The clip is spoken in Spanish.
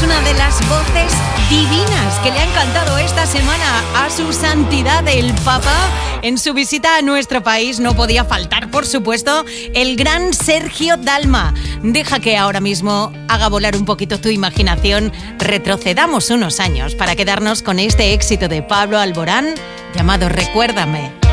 una de las voces divinas que le han cantado esta semana a su santidad el Papa. En su visita a nuestro país no podía faltar, por supuesto, el gran Sergio Dalma. Deja que ahora mismo haga volar un poquito tu imaginación. Retrocedamos unos años para quedarnos con este éxito de Pablo Alborán llamado Recuérdame.